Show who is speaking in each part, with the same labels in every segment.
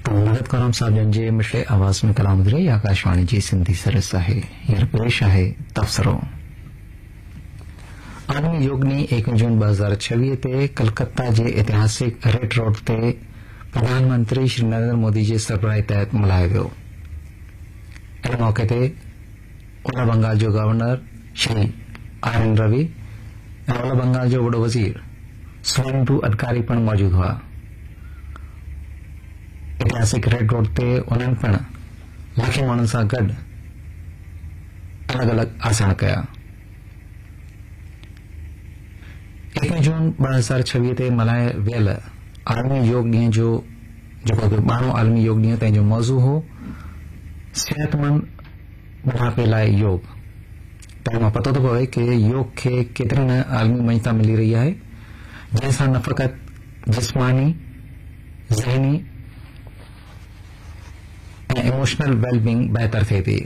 Speaker 1: मदद करम साहब जे मिठड़े आवाज़ में कलाम गुज़रे आकाशवाणी जी सिंधी सर्विस आहे। हींअर पेश आहे तबसरो। आलमी योग ॾींहुं 1 जून 2026 ते कलकत्ता जे ऐतिहासिक रेड रोड ते प्रधानमंत्री श्री नरेंद्र मोदी जे सरबराही तहत मल्हायो वियो। इन मौके ते ओलह बंगाल जो गवर्नर श्री RN रवि ऐं ओलह बंगाल जो वॾो वज़ीर सुवेंदु अधिकारी पिण मौजूद हुआ। ऐतिहासिक रेड रोड ते उन्हनि पिण लाखे माण्हुनि सां गॾु अलॻि अलॻि आसन कया। 1 जून 2026 ते मल्हाए वियल आलमी योग ॾींहं जो जेको 12 आलमी योग ॾींहं तंहिंजो मौज़ू हो सेहतमंद बुढ़ापे लाइ योग। तंहिं मां पतो थो पवे कि योग खे केतिरी न आलमी मञता मिली रही आहे, जंहिंसां न फ़क़त जिस्मानी, ज़हनी ऐं इमोशनल वेलबींग बहितर थिए थी।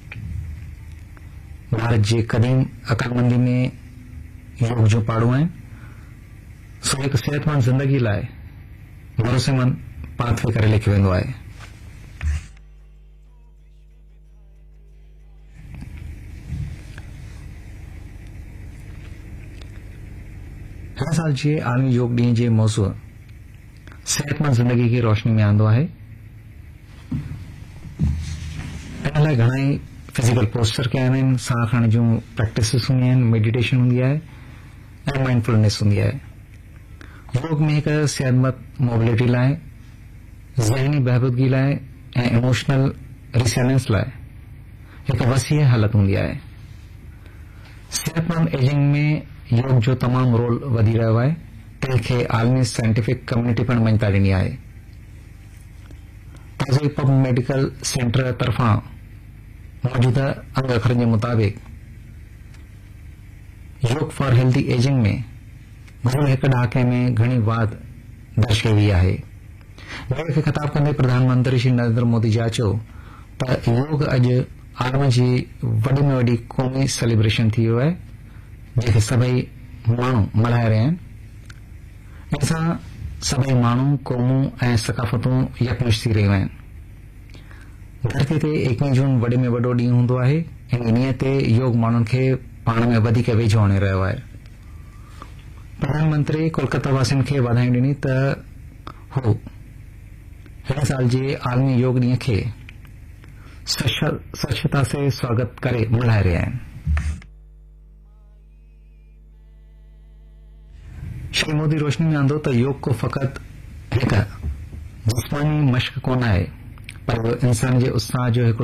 Speaker 1: भारत जे क़दीम अक़लमंदी में योग जो पाड़ो आहिनि, सो हिकु सेहतमंद ज़िंदगी लाइ भरोसेमंद पाथवे करे लिखियो वेंदो आहे। हिन साल जे आलमी योग ॾींहं जे मौज़ू सेहतमंद ज़िंदगी खे रोशनी में आंदो आहे। इन लाइ घणाई फिजिकल पोस्चर कया आहिनि, साह खणण जूं प्रैक्टिसिस हूंदी आहिनि, मेडिटेशन हूंदी आहे ऐं माइंडफुलनेस हूंदी आहे। योग में हिकु सेहतमंद मोबिलिटी लाइ, ज़हनी बहबूदगी लाइ ऐं इमोशनल रिसेलेंस लाइ हिकु वसीह हालत हूंदी आहे। सेहतमंद एजिंग में योग जो तमामु रोल वधी रहियो आहे, तंहिंखे आलमी साइंटिफिक कम्युनिटी पिण मञता ॾिनी आहे। ताज़े पब मेडिकल सेंटर तरफ़ां मौजूदा अंग अखरनि जे मुताबिक़ योग फॉर हेल्दी एजिंग में गुज़िरियल हिकु ॾहाके में घणी वाध दर्ज कई वई आहे। मीडिया खे ख़िताब कंदे प्रधानमंत्री श्री नरेंद्र मोदी जाचियो त योग अॼु आलम जी वॾी में वॾी क़ौमी सेलिब्रेशन थी वियो आहे, जंहिंखे सभई माण्हू मल्हाए रहिया आहिनि। इन सां सभई माण्हू, क़ौमूं ऐं सक़ाफ़तूं यकमुश्त थी रहियूं आहिनि। धरती ते 1 जून वॾे में वॾो ॾींहुं हूंदो आहे। इन ॾींहं ते योग माण्हुनि खे पाण में वधीक वेझो आणे रहियो आहे। प्रधानमंत्री कोलकाता वासियुनि खे वाधायूं ॾिनी त हू हिन साल जे आलमी योग ॾींहं खे स्वच्छता से स्वागत करे मल्हाए रहिया आहिनि। श्री मोदी रोशनी में आंदो त योग को फ़क़त हिकु जिस्मानी मश्क कोन आहे, पर इंसान जे उत्साह जो हिकिड़ो